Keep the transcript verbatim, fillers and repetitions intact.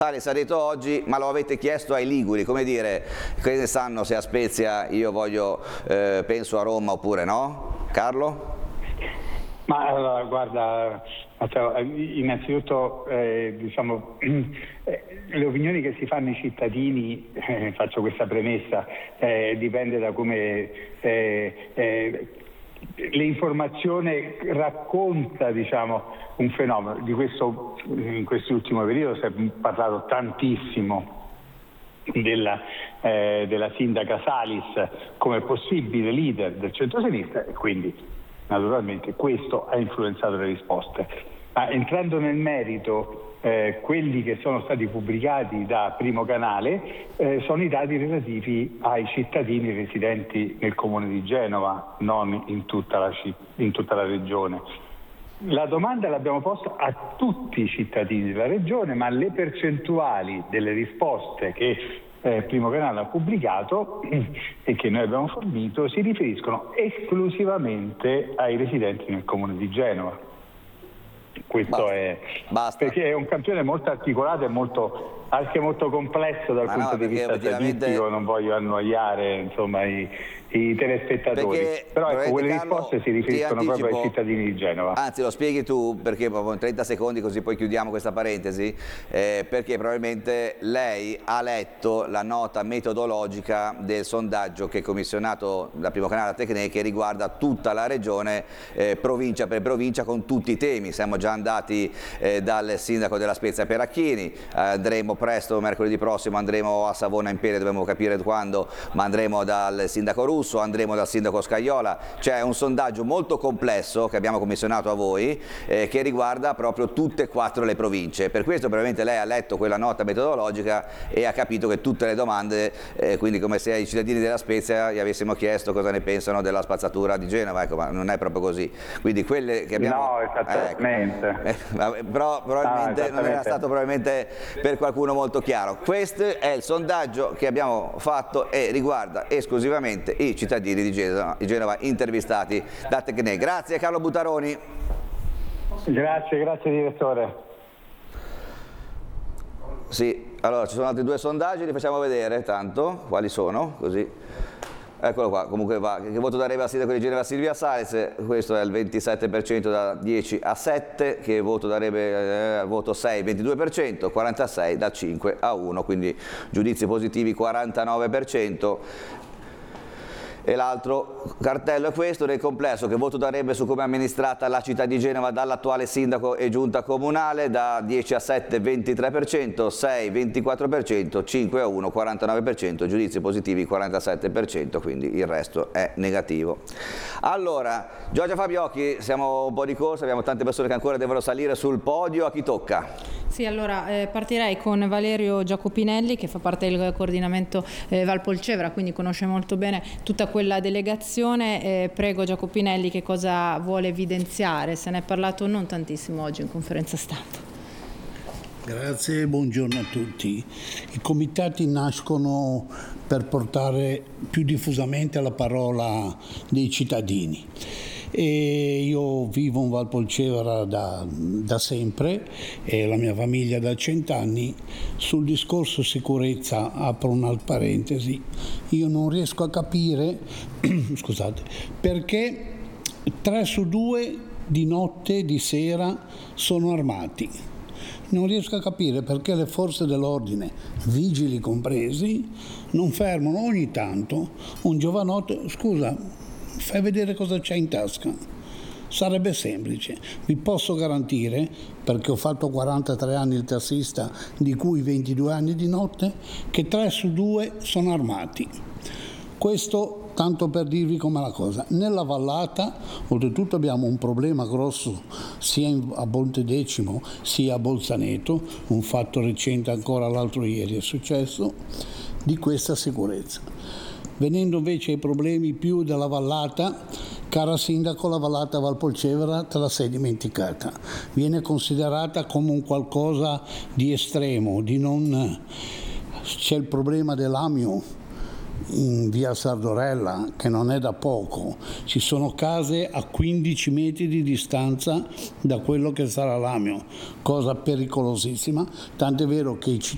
Salis ha detto oggi, ma lo avete chiesto ai liguri, come dire, che ne sanno se a Spezia io voglio, eh, penso a Roma oppure no? Carlo? Ma allora, guarda, Matteo, innanzitutto eh, diciamo, eh, le opinioni che si fanno i cittadini, eh, faccio questa premessa, eh, dipende da come eh, eh, l'informazione racconta, diciamo, un fenomeno. Di questo in quest'ultimo periodo si è parlato tantissimo della, eh, della sindaca Salis come possibile leader del centro-sinistra e quindi naturalmente questo ha influenzato le risposte. Ma entrando nel merito, eh, quelli che sono stati pubblicati da Primo Canale eh, sono i dati relativi ai cittadini residenti nel comune di Genova, non in tutta la, in tutta la regione. La domanda l'abbiamo posta a tutti i cittadini della regione, ma le percentuali delle risposte che eh, Primo Canale ha pubblicato e che noi abbiamo fornito si riferiscono esclusivamente ai residenti nel comune di Genova. Questo Basta. è Basta. Perché è un campione molto articolato e molto, anche molto complesso dal Ma punto no, di vista effettivamente... statistico, non voglio annoiare insomma i, i telespettatori, Perché, però ecco, quelle Carlo, risposte si riferiscono anticipo, proprio ai cittadini di Genova. Anzi, lo spieghi tu, perché proprio in trenta secondi così poi chiudiamo questa parentesi, eh, perché probabilmente lei ha letto la nota metodologica del sondaggio che è commissionato da Primo Canale a Tecne, che riguarda tutta la regione, eh, provincia per provincia, con tutti i temi. Siamo già andati eh, dal sindaco della Spezia Peracchini, eh, andremo presto, mercoledì prossimo andremo a Savona Imperia, dobbiamo capire quando, ma andremo dal sindaco Russo, andremo dal sindaco Scaiola. C'è un sondaggio molto complesso che abbiamo commissionato a voi, eh, che riguarda proprio tutte e quattro le province. Per questo probabilmente lei ha letto quella nota metodologica e ha capito che tutte le domande, eh, quindi come se ai cittadini della Spezia gli avessimo chiesto cosa ne pensano della spazzatura di Genova, ecco, ma non è proprio così. Quindi quelle che abbiamo... No, esattamente. Eh, ecco. eh, però probabilmente no, non era stato probabilmente per qualcuno molto chiaro. Questo è il sondaggio che abbiamo fatto e riguarda esclusivamente i cittadini di Genova, di Genova intervistati da Tecne. Grazie Carlo Buttaroni. Grazie, grazie direttore. Sì, allora ci sono altri due sondaggi, li facciamo vedere tanto, quali sono, così. Eccolo qua, comunque va, che voto darebbe al sindaco di Genova Silvia Salis, questo è il ventisette per cento da dieci a sette, che voto darebbe al eh, voto sei, ventidue per cento, quarantasei da cinque a uno, quindi giudizi positivi quarantanove per cento. E l'altro cartello è questo, nel complesso, che voto darebbe su come è amministrata la città di Genova dall'attuale sindaco e giunta comunale, da dieci a sette ventitré per cento, sei ventiquattro per cento, cinque a uno quarantanove per cento, giudizi positivi quarantasette per cento, quindi il resto è negativo. Allora, Giorgia Fabiocchi, siamo un po' di corsa, abbiamo tante persone che ancora devono salire sul podio, a chi tocca? Sì, allora eh, partirei con Valerio Giacopinelli, che fa parte del coordinamento eh, Valpolcevera, quindi conosce molto bene tutta quella delegazione. Eh, prego Giacopinelli, che cosa vuole evidenziare? Se ne è parlato non tantissimo oggi in conferenza stampa. Grazie e buongiorno a tutti. I comitati nascono per portare più diffusamente la parola dei cittadini. E io vivo in Valpolcevera da, da sempre e la mia famiglia da cent'anni. Sul discorso sicurezza apro una parentesi, io non riesco a capire scusate, perché tre su due di notte, di sera sono armati. Non riesco a capire perché le forze dell'ordine, vigili compresi, non fermano ogni tanto un giovanotto. Scusa, fai vedere cosa c'è in tasca. Sarebbe semplice. Vi posso garantire, perché ho fatto quarantatré anni il tassista, di cui ventidue anni di notte, che tre su due sono armati. Questo tanto per dirvi com'è la cosa. Nella vallata, oltretutto, abbiamo un problema grosso sia a Montedecimo sia a Bolzaneto, un fatto recente ancora l'altro ieri è successo, di questa sicurezza. Venendo invece ai problemi più della vallata, cara sindaco, la vallata Valpolcevera te la sei dimenticata. Viene considerata come un qualcosa di estremo, di non... C'è il problema dell'Amio in via Sardorella, che non è da poco. Ci sono case a quindici metri di distanza da quello che sarà l'Amio, cosa pericolosissima, tant'è vero che i